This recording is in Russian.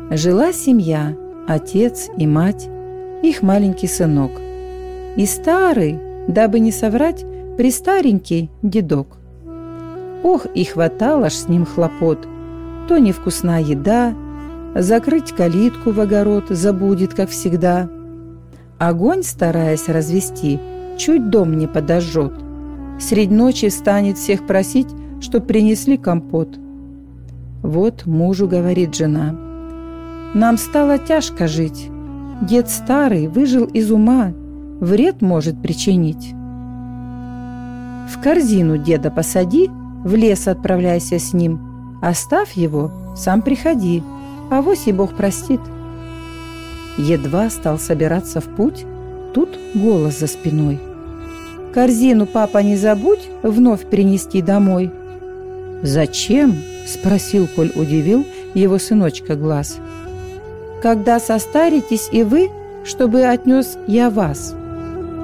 Жила семья, отец и мать, их маленький сынок. И старый, дабы не соврать, престаренький дедок. Ох, и хватало ж с ним хлопот. То невкусная еда, закрыть калитку в огород забудет, как всегда. Огонь, стараясь развести, чуть дом не подожжет. Средь ночи станет всех просить, чтоб принесли компот. Вот мужу говорит жена: «Нам стало тяжко жить. Дед старый выжил из ума, вред может причинить. В корзину деда посади, в лес отправляйся с ним, оставь его, сам приходи, авось и Бог простит». Едва стал собираться в путь, тут голос за спиной: «Корзину, папа, не забудь вновь принести домой». «Зачем?» – спросил, коль удивил его сыночка глаз. «Когда состаритесь и вы, чтобы отнес я вас».